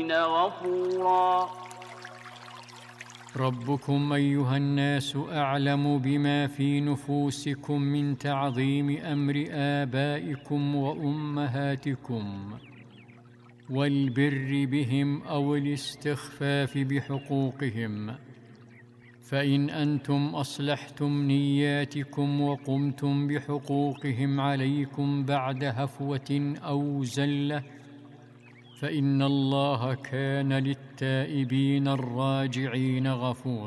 للمستضعفين غفورا. ربكم أيها الناس أعلم بما في نفوسكم من تعظيم أمر آبائكم وأمهاتكم والبر بهم أو الاستخفاف بحقوقهم، فإن أنتم أصلحتم نياتكم وقمتم بحقوقهم عليكم بعد هفوة أو زلة، فإن الله كان للتائبين الراجعين غفورا.